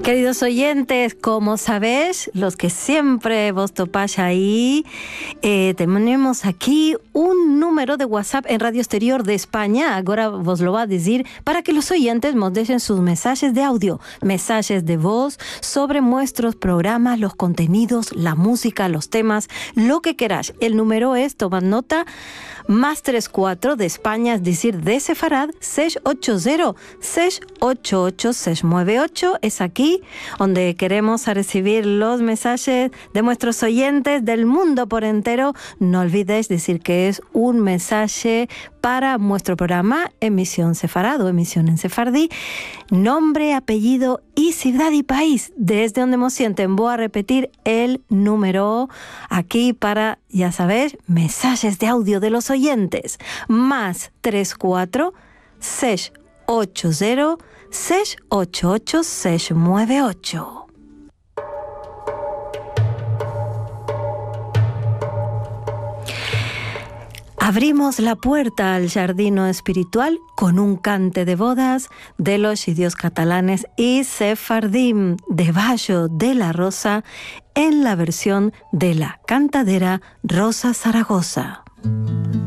Queridos oyentes, como sabéis, los que siempre vos topáis ahí, tenemos aquí un número de WhatsApp en Radio Exterior de España, ahora vos lo va a decir, para que los oyentes nos dejen sus mensajes de audio, mensajes de voz sobre nuestros programas, los contenidos, la música, los temas, lo que queráis. El número es, tomad nota, +34 de España, es decir, de Sefarad, 680-688-698, es aquí donde queremos recibir los mensajes de nuestros oyentes del mundo por entero. No olvidéis decir que es un mensaje para nuestro programa Emisión Sefarad o Emisión en Sefardí, nombre, apellido y ciudad y país desde donde nos sienten. Voy a repetir el número aquí para, ya sabéis, mensajes de audio de los oyentes. +34 680 688 698. Abrimos la puerta al jardino espiritual con un cante de bodas de los indios catalanes y sefardim de Bayo de la Rosa en la versión de la cantadera Rosa Zaragoza.